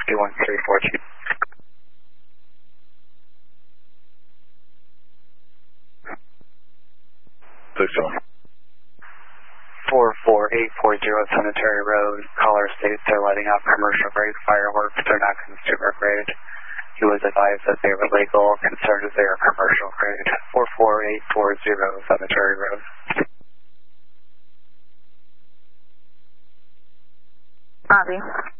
21342. Please tell me. 44840 Cemetery Road. Caller states they're letting off commercial grade fireworks. They're not consumer grade. He was advised that they were legal. Concerned that they are commercial grade. 44840 Cemetery Road. Copy.